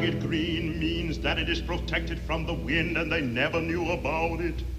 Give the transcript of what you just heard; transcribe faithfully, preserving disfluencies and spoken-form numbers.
it green means that it is protected from the wind and they never knew about it.